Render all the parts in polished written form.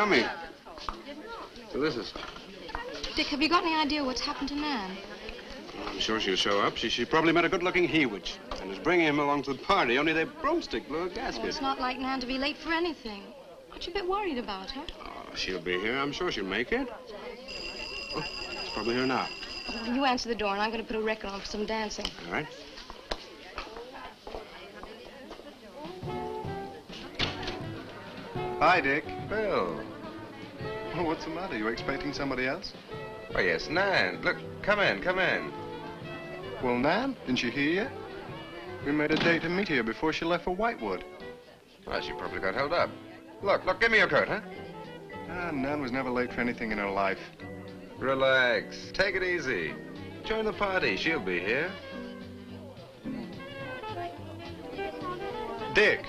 yummy. Delicious. Dick, have you got any idea what's happened to Nan? I'm sure she'll show up. She probably met a good-looking he-witch and is bringing him along to the party, only their broomstick blew a gasket. Well, it's not like Nan to be late for anything. Aren't you a bit worried about her? Oh, she'll be here. I'm sure she'll make it. Oh, she's probably here now. Well, you answer the door, and I'm going to put a record on for some dancing. All right. Hi, Dick. Bill. Oh, what's the matter? You expecting somebody else? Oh, yes, Nan. Look, come in, come in. Well, Nan, didn't she hear you? We made a date to meet here before she left for Whitewood. Well, she probably got held up. Look, give me your coat, huh? Ah, Nan was never late for anything in her life. Relax. Take it easy. Join the party. She'll be here. Dick.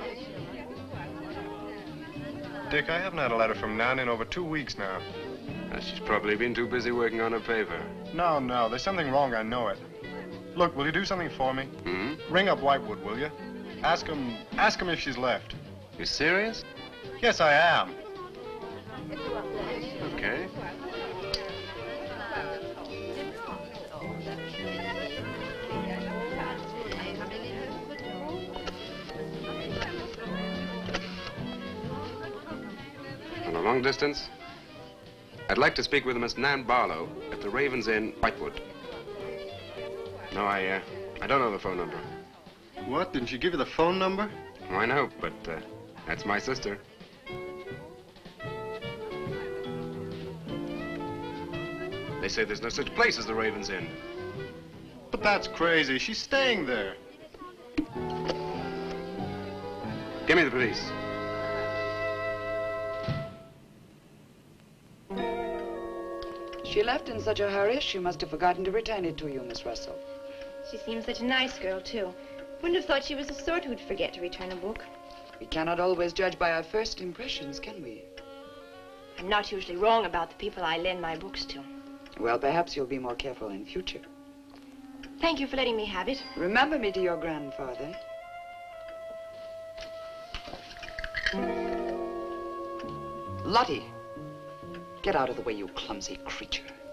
Dick, I haven't had a letter from Nan in over 2 weeks now. She's probably been too busy working on her paper. No, there's something wrong, I know it. Look, will you do something for me? Mm-hmm. Ring up Whitewood, will you? Ask him if she's left. You serious? Yes, I am. Okay. On a long distance, I'd like to speak with Miss Nan Barlow at the Ravens Inn, Whitewood. No, I don't know the phone number. What? Didn't she give you the phone number? Oh, I know, but that's my sister. They say there's no such place as the Ravens Inn. But that's crazy. She's staying there. Give me the police. She left in such a hurry, she must have forgotten to return it to you, Miss Russell. She seems such a nice girl, too. Wouldn't have thought she was the sort who'd forget to return a book. We cannot always judge by our first impressions, can we? I'm not usually wrong about the people I lend my books to. Well, perhaps you'll be more careful in future. Thank you for letting me have it. Remember me to your grandfather. Lottie, get out of the way, you clumsy creature.